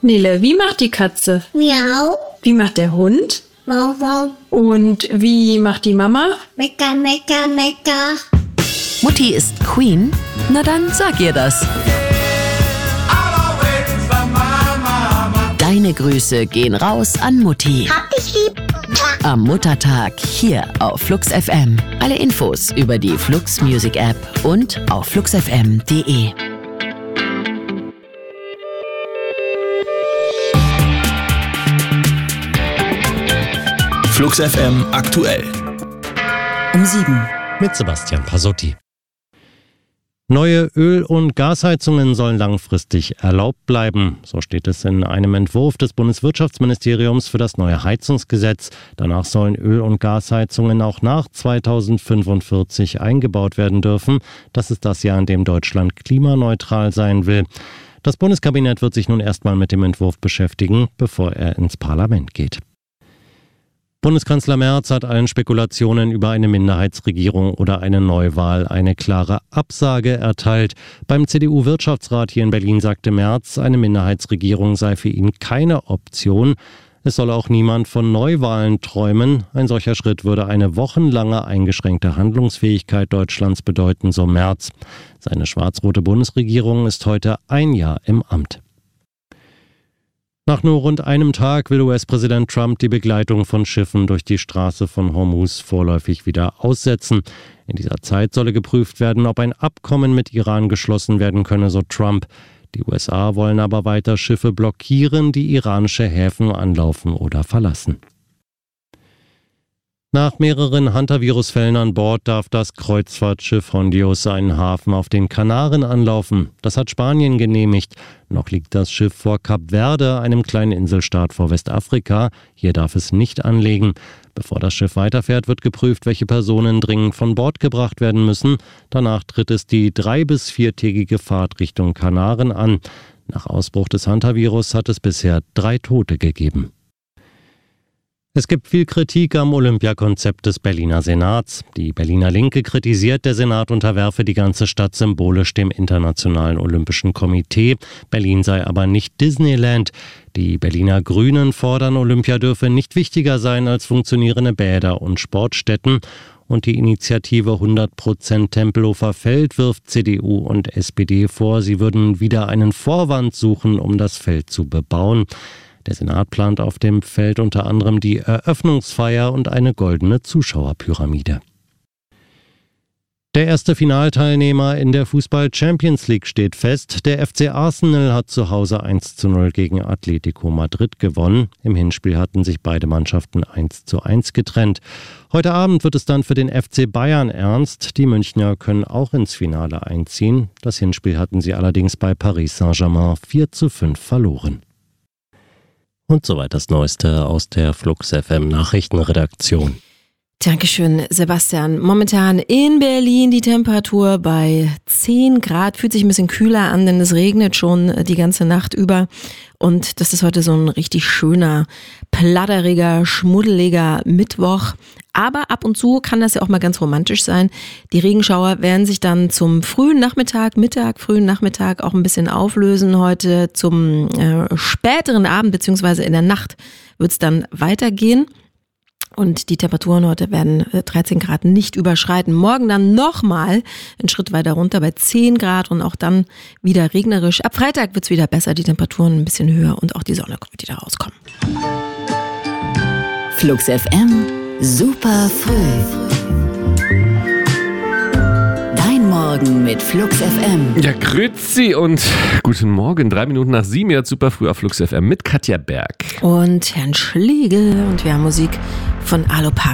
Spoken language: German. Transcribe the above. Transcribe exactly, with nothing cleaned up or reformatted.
Nele, wie macht die Katze? Miau. Wie macht der Hund? Wow, wow. Und wie macht die Mama? Mecker, mecker, mecker. Mutti ist Queen? Na dann sag ihr das. Deine Grüße gehen raus an Mutti. Hab dich lieb. Am Muttertag hier auf Flux F M. Alle Infos über die Flux Music App und auf flux f m punkt d e. Flux F M aktuell. Um sieben. Mit Sebastian Pasotti. Neue Öl- und Gasheizungen sollen langfristig erlaubt bleiben. So steht es in einem Entwurf des Bundeswirtschaftsministeriums für das neue Heizungsgesetz. Danach sollen Öl- und Gasheizungen auch nach zweitausendfünfundvierzig eingebaut werden dürfen. Das ist das Jahr, in dem Deutschland klimaneutral sein will. Das Bundeskabinett wird sich nun erstmal mit dem Entwurf beschäftigen, bevor er ins Parlament geht. Bundeskanzler Merz hat allen Spekulationen über eine Minderheitsregierung oder eine Neuwahl eine klare Absage erteilt. Beim C D U-Wirtschaftsrat hier in Berlin sagte Merz, eine Minderheitsregierung sei für ihn keine Option. Es soll auch niemand von Neuwahlen träumen. Ein solcher Schritt würde eine wochenlange eingeschränkte Handlungsfähigkeit Deutschlands bedeuten, so Merz. Seine schwarz-rote Bundesregierung ist heute ein Jahr im Amt. Nach nur rund einem Tag will U S-Präsident Trump die Begleitung von Schiffen durch die Straße von Hormuz vorläufig wieder aussetzen. In dieser Zeit solle geprüft werden, ob ein Abkommen mit Iran geschlossen werden könne, so Trump. Die U S A wollen aber weiter Schiffe blockieren, die iranische Häfen anlaufen oder verlassen. Nach mehreren Hantavirus-Fällen an Bord darf das Kreuzfahrtschiff Hondios seinen Hafen auf den Kanaren anlaufen. Das hat Spanien genehmigt. Noch liegt das Schiff vor Kap Verde, einem kleinen Inselstaat vor Westafrika. Hier darf es nicht anlegen. Bevor das Schiff weiterfährt, wird geprüft, welche Personen dringend von Bord gebracht werden müssen. Danach tritt es die drei- bis viertägige Fahrt Richtung Kanaren an. Nach Ausbruch des Hantavirus hat es bisher drei Tote gegeben. Es gibt viel Kritik am Olympiakonzept des Berliner Senats. Die Berliner Linke kritisiert, der Senat unterwerfe die ganze Stadt symbolisch dem Internationalen Olympischen Komitee. Berlin sei aber nicht Disneyland. Die Berliner Grünen fordern, Olympia dürfe nicht wichtiger sein als funktionierende Bäder und Sportstätten. Und die Initiative hundert Prozent Tempelhofer Feld wirft C D U und S P D vor, sie würden wieder einen Vorwand suchen, um das Feld zu bebauen. Der Senat plant auf dem Feld unter anderem die Eröffnungsfeier und eine goldene Zuschauerpyramide. Der erste Finalteilnehmer in der Fußball-Champions League steht fest. Der F C Arsenal hat zu Hause eins zu null gegen Atletico Madrid gewonnen. Im Hinspiel hatten sich beide Mannschaften eins zu eins getrennt. Heute Abend wird es dann für den F C Bayern ernst. Die Münchner können auch ins Finale einziehen. Das Hinspiel hatten sie allerdings bei Paris Saint-Germain vier zu fünf verloren. Und soweit das Neueste aus der Flux F M Nachrichtenredaktion. Dankeschön, Sebastian. Momentan in Berlin die Temperatur bei zehn Grad, fühlt sich ein bisschen kühler an, denn es regnet schon die ganze Nacht über. Und das ist heute so ein richtig schöner, pladderiger, schmuddeliger Mittwoch. Aber ab und zu kann das ja auch mal ganz romantisch sein. Die Regenschauer werden sich dann zum frühen Nachmittag, Mittag, frühen Nachmittag auch ein bisschen auflösen. Heute zum äh, späteren Abend bzw. in der Nacht wird es dann weitergehen. Und die Temperaturen heute werden dreizehn Grad nicht überschreiten. Morgen dann nochmal einen Schritt weiter runter bei zehn Grad und auch dann wieder regnerisch. Ab Freitag wird es wieder besser, die Temperaturen ein bisschen höher und auch die Sonne wird wieder rauskommen. Flux F M, super früh. Dein Morgen mit Flux F M. Ja, grüezi und guten Morgen. Drei Minuten nach sieben, jetzt super früh auf Flux F M mit Katja Berg. Und Herrn Schlegel. Und wir haben Musik von Aloe Park.